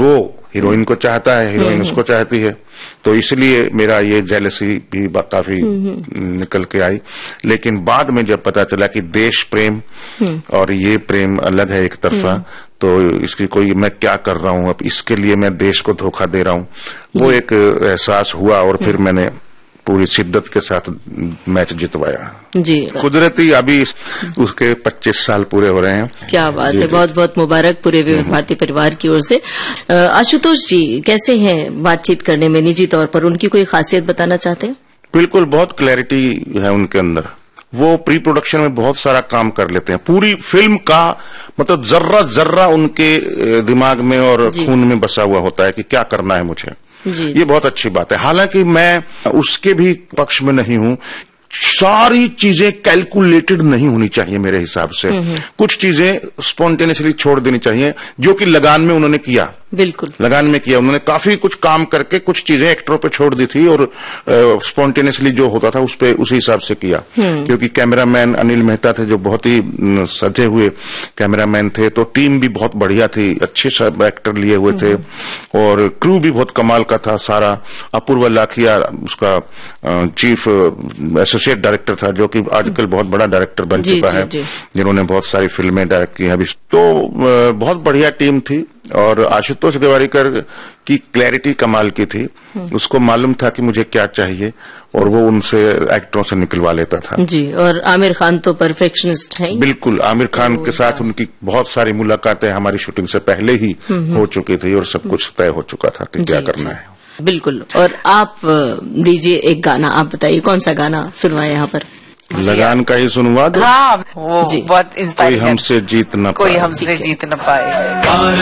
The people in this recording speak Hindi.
वो हीरोइन को चाहता है, हीरोइन उसको चाहती है, तो इसलिए मेरा ये जेलसी भी काफी निकल के आई। लेकिन बाद में जब पता चला कि देश प्रेम और ये प्रेम अलग है एक तरफा, तो इसकी कोई मैं क्या कर रहा हूं, अब इसके लिए मैं देश को धोखा दे रहा हूं, वो एक एहसास हुआ और फिर मैंने पूरी शिद्दत के साथ मैच जितवाया जी। कुदरती अभी उसके 25 साल पूरे हो रहे हैं। क्या बात है, बहुत बहुत मुबारक पूरे विविध भारती परिवार की ओर से। आशुतोष जी कैसे हैं बातचीत करने में निजी तौर पर, उनकी कोई खासियत बताना चाहते हैं? बिल्कुल, बहुत क्लैरिटी है उनके अंदर, वो प्री प्रोडक्शन में बहुत सारा काम कर लेते हैं, पूरी फिल्म का मतलब जर्रा जर्रा उनके दिमाग में और खून में बसा हुआ होता है कि क्या करना है मुझे। ये बहुत अच्छी बात है। हालांकि मैं उसके भी पक्ष में नहीं हूं, सारी चीजें कैलकुलेटेड नहीं होनी चाहिए मेरे हिसाब से, कुछ चीजें स्पॉन्टेनियसली छोड़ देनी चाहिए, जो कि लगान में उन्होंने किया। बिल्कुल लगान में किया उन्होंने, काफी कुछ काम करके कुछ चीजें एक्टरों पे छोड़ दी थी और स्पॉन्टेनियसली जो होता था उस पे उसी हिसाब से किया, क्योंकि कैमरामैन अनिल मेहता थे जो बहुत ही सजे हुए कैमरामैन थे, तो टीम भी बहुत बढ़िया थी, अच्छे सब एक्टर लिए हुए थे और क्रू भी बहुत कमाल का था सारा। अपूर्व लाखिया उसका चीफ एसोसिएट डायरेक्टर था, जो कि आजकल बहुत बड़ा डायरेक्टर बन चुका है, जिन्होंने बहुत सारी फिल्में डायरेक्ट की हैं अभी, तो बहुत बढ़िया टीम थी। और आशुतोष गोवारिकर की क्लैरिटी कमाल की थी, उसको मालूम था कि मुझे क्या चाहिए और वो उनसे एक्टरों से निकलवा लेता था जी। और आमिर खान तो परफेक्शनिस्ट हैं। बिल्कुल, आमिर खान के साथ उनकी बहुत सारी मुलाकातें हमारी शूटिंग से पहले ही हो चुकी थी और सब कुछ तय हो चुका था कि क्या करना है। बिल्कुल। और आप दीजिए एक गाना, आप बताइए कौन सा गाना सुनवाए यहाँ पर? लगान का ही सुनवा दो। हाँ, वो बहुत इंस्पायरिंग है। कोई हमसे जीत न पाए।